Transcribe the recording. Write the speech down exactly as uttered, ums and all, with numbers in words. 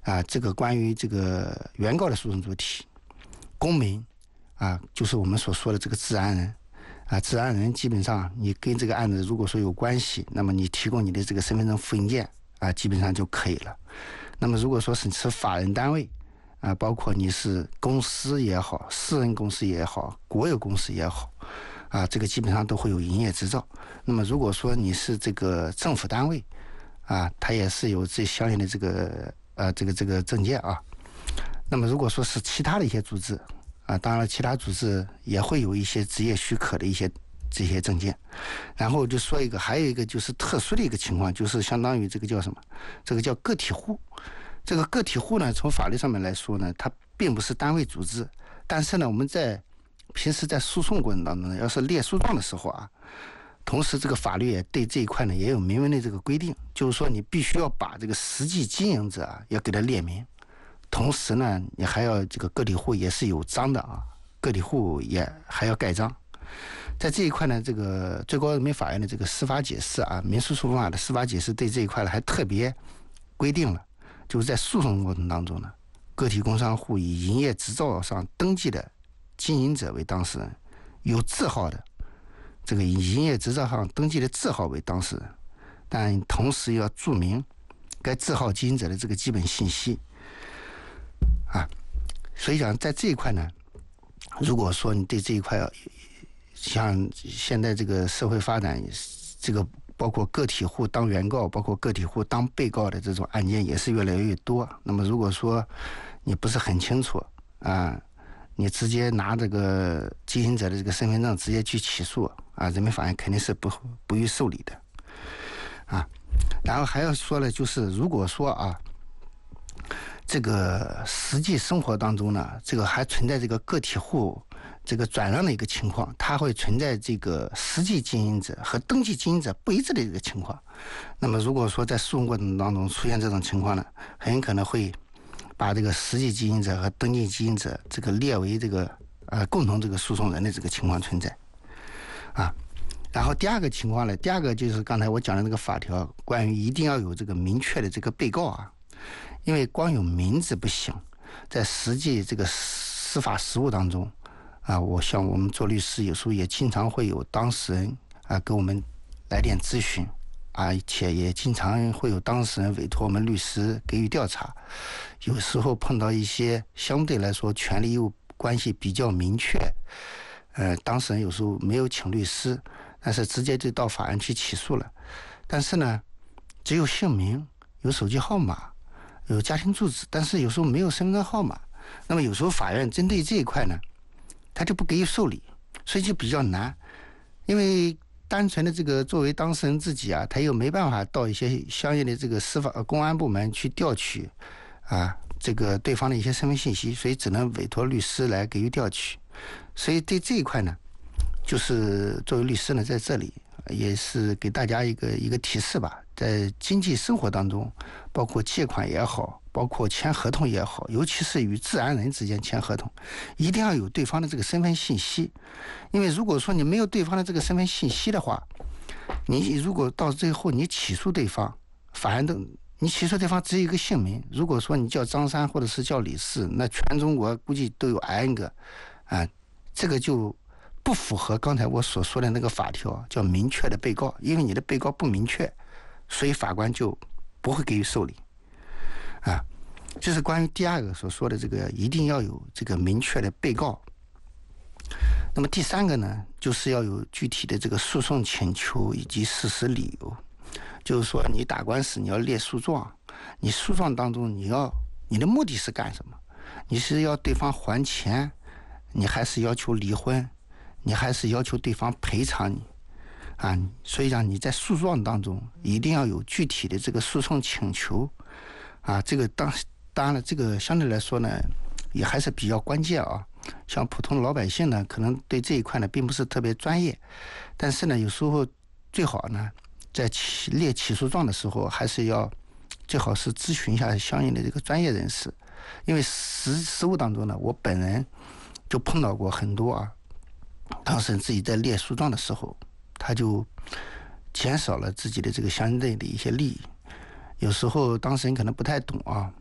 啊，这个关于这个原告的诉讼主体，公民啊，就是我们所说的这个自然人啊，自然人基本上你跟这个案子如果说有关系，那么你提供你的这个身份证复印件啊，基本上就可以了。那么如果说是是法人单位啊，包括你是公司也好，私人公司也好，国有公司也好啊，这个基本上都会有营业执照。那么如果说你是这个政府单位啊，它也是有这相应的这个呃这个这个证件啊。那么如果说是其他的一些组织啊，当然了，其他组织也会有一些职业许可的一些这些证件。然后就说一个，还有一个就是特殊的一个情况，就是相当于这个叫什么？这个叫个体户。这个个体户呢，从法律上面来说呢，它并不是单位组织，但是呢，我们在平时在诉讼过程当中呢，要是列诉状的时候啊，同时这个法律也对这一块呢也有明文的这个规定，就是说你必须要把这个实际经营者啊要给他列明，同时呢，你还要这个个体户也是有章的啊，个体户也还要盖章。在这一块呢，这个最高人民法院的这个司法解释啊，民事诉讼法的司法解释对这一块呢还特别规定了。就是在诉讼过程当中呢，个体工商户以营业执照上登记的经营者为当事人，有字号的这个以营业执照上登记的字号为当事人，但同时要注明该字号经营者的这个基本信息啊。所以讲，在这一块呢，如果说你对这一块，像现在这个社会发展，这个包括个体户当原告，包括个体户当被告的这种案件也是越来越多。那么如果说你不是很清楚啊，你直接拿这个经营者的这个身份证直接去起诉啊，人民法院肯定是不不予受理的啊。然后还要说呢，就是如果说啊，这个实际生活当中呢，这个还存在这个个体户这个转让的一个情况，它会存在这个实际经营者和登记经营者不一致的一个情况。那么如果说在诉讼过程当中出现这种情况呢，很可能会把这个实际经营者和登记经营者这个列为这个呃共同这个诉讼人的这个情况存在啊。然后第二个情况呢，第二个就是刚才我讲的那个法条，关于一定要有这个明确的这个被告啊，因为光有名字不行，在实际这个司法实务当中啊，我像我们做律师，有时候也经常会有当事人啊给我们来电咨询啊，且也经常会有当事人委托我们律师给予调查。有时候碰到一些相对来说权利义务关系比较明确，呃，当事人有时候没有请律师，但是直接就到法院去起诉了。但是呢，只有姓名、有手机号码、有家庭住址，但是有时候没有身份证号码。那么有时候法院针对这一块呢，他就不给予受理，所以就比较难。因为单纯的这个作为当事人自己啊，他又没办法到一些相应的这个司法公安部门去调取啊这个对方的一些身份信息，所以只能委托律师来给予调取。所以对这一块呢，就是作为律师呢，在这里也是给大家一个一个提示吧，在经济生活当中，包括借款也好，包括签合同也好，尤其是与自然人之间签合同，一定要有对方的这个身份信息。因为如果说你没有对方的这个身份信息的话，你如果到最后你起诉对方，法院都你起诉对方只有一个姓名，如果说你叫张三或者是叫李四，那全中国估计都有 N 个啊，这个就不符合刚才我所说的那个法条，叫明确的被告。因为你的被告不明确，所以法官就不会给予受理啊。这是关于第二个所说的这个一定要有这个明确的被告。那么第三个呢，就是要有具体的这个诉讼请求以及事实理由。就是说你打官司你要列诉状，你诉状当中你要你的目的是干什么？你是要对方还钱，你还是要求离婚，你还是要求对方赔偿你啊？所以讲你在诉状当中一定要有具体的这个诉讼请求啊。这个当当然了，这个相对来说呢也还是比较关键啊。像普通老百姓呢，可能对这一块呢并不是特别专业，但是呢有时候最好呢在起列起诉状的时候，还是要最好是咨询一下相应的这个专业人士。因为实实务当中呢，我本人就碰到过很多啊，当事人自己在列诉状的时候，他就减少了自己的这个相对的一些利益。有时候当事人可能不太懂啊，